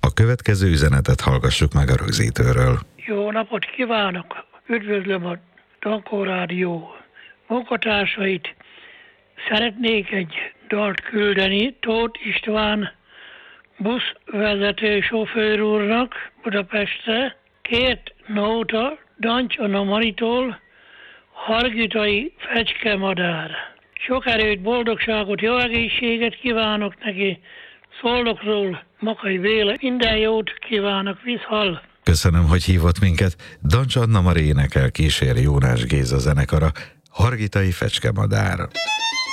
A következő üzenetet hallgassuk meg a rögzítőről. Jó napot kívánok! Üdvözlöm a Dankó Rádió munkatársait. Szeretnék egy dalt küldeni Tóth István buszvezető sofőr úrnak Budapestre. Két nóta Dancs Anna Maritól, Hargitai Fecskemadár. Sok erőt, boldogságot, jó egészséget kívánok neki. Szolnokról Makai Béla. Minden jót kívánok, viszhall! Köszönöm, hogy hívott minket. Dancs Anna Mari énekel, kíséri Jónás Géza zenekara, Hargitai Fecskemadár.